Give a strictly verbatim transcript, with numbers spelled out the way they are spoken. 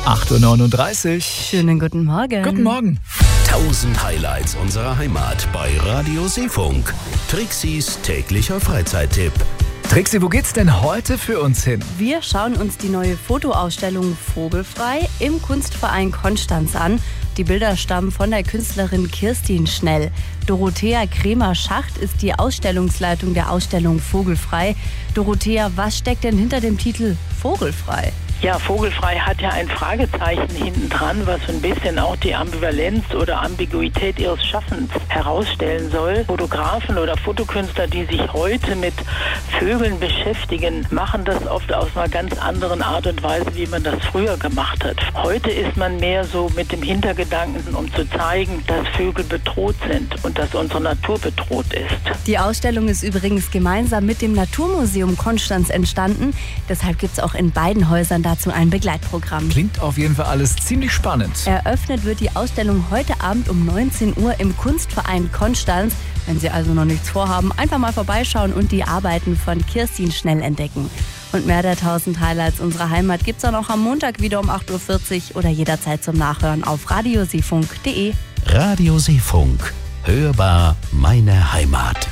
acht Uhr neununddreißig. Schönen guten Morgen. Guten Morgen. tausend Highlights unserer Heimat bei Radio Seefunk. Trixis täglicher Freizeittipp. Trixi, wo geht's denn heute für uns hin? Wir schauen uns die neue Fotoausstellung Vogelfrei im Kunstverein Konstanz an. Die Bilder stammen von der Künstlerin Kirstin Schnell. Dorothea Kremer-Schacht ist die Ausstellungsleitung der Ausstellung Vogelfrei. Dorothea, was steckt denn hinter dem Titel Vogelfrei? Ja, Vogelfrei hat ja ein Fragezeichen hinten dran, was so ein bisschen auch die Ambivalenz oder Ambiguität ihres Schaffens herausstellen soll. Fotografen oder Fotokünstler, die sich heute mit Vögeln beschäftigen, machen das oft aus einer ganz anderen Art und Weise, wie man das früher gemacht hat. Heute ist man mehr so mit dem Hintergedanken, um zu zeigen, dass Vögel bedroht sind und dass unsere Natur bedroht ist. Die Ausstellung ist übrigens gemeinsam mit dem Naturmuseum Konstanz entstanden. Deshalb gibt es auch in beiden Häusern dazu ein Begleitprogramm. Klingt auf jeden Fall alles ziemlich spannend. Eröffnet wird die Ausstellung heute Abend um neunzehn Uhr im Kunstverein Konstanz. Wenn Sie also noch nichts vorhaben, einfach mal vorbeischauen und die Arbeiten von Kirstin Schnell entdecken. Und mehr der tausend Highlights unserer Heimat gibt's dann auch am Montag wieder um acht Uhr vierzig oder jederzeit zum Nachhören auf radioseefunk punkt de. Radio Seefunk. Hörbar meine Heimat.